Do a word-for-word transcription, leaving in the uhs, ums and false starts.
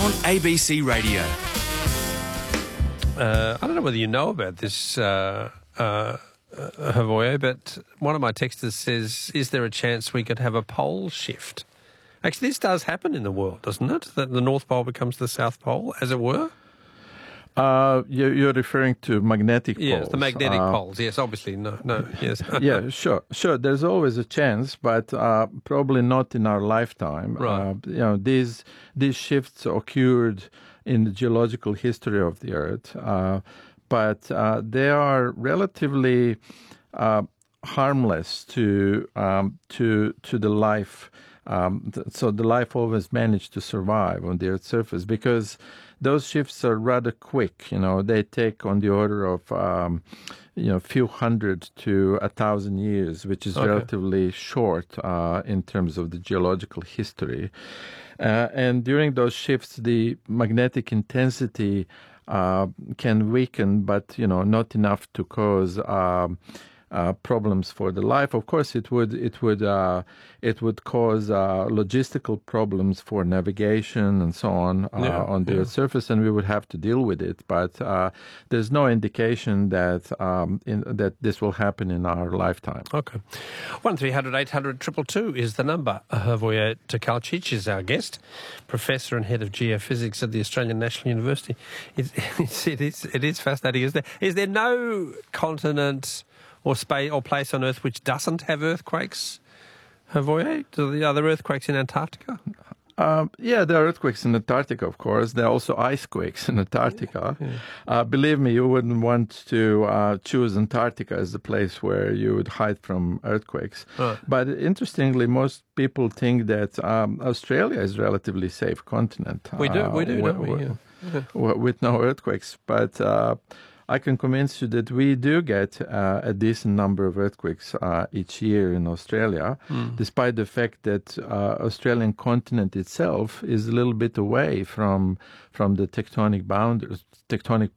on A B C Radio. Uh, I don't know whether you know about this, uh, uh, uh, Havoye, but one of my texters says, is there a chance we could have a pole shift? Actually, this does happen in the world, doesn't it? That the North Pole becomes the South Pole, as it were? Uh, you're, you're referring to magnetic poles. Yes, the magnetic uh, poles. Yes, obviously. No, no, yes. yeah, sure, sure. There's always a chance, but uh, probably not in our lifetime. Right. Uh, you know, these these shifts occurred in the geological history of the Earth, uh, but uh, they are relatively uh, harmless to um, to to the life. Um, th- so the life always managed to survive on the Earth's surface because those shifts are rather quick. You know, they take on the order of um, you know, a few hundred to a thousand years, which is Okay. relatively short uh, in terms of the geological history. Uh, and during those shifts, the magnetic intensity uh, can weaken, but you know, not enough to cause Um, Uh, problems for the life. Of course, it would it would uh, it would cause uh, logistical problems for navigation and so on uh, Yeah, on the yeah. Earth's surface, and we would have to deal with it. But uh, there's no indication that um, in, that this will happen in our lifetime. Okay. one three hundred eight hundred two two two is the number. Havoye Tkalčić is our guest, Professor and Head of Geophysics at the Australian National University. It, it's, it, is, it is fascinating. Is there, is there no continent or space or place on Earth which doesn't have earthquakes, Havoye? Do the other earthquakes in Antarctica? Um, yeah, there are earthquakes in Antarctica, of course. There are also icequakes in Antarctica. Yeah. Uh, believe me, you wouldn't want to uh, choose Antarctica as the place where you would hide from earthquakes. Right. But interestingly, most people think that um, Australia is a relatively safe continent. We do, uh, we do, wi- don't we? wi- Yeah. wi- with no earthquakes. But uh, I can convince you that we do get uh, a decent number of earthquakes uh, each year in Australia, Mm. despite the fact that uh, Australian continent itself is a little bit away from from the tectonic boundaries, tectonic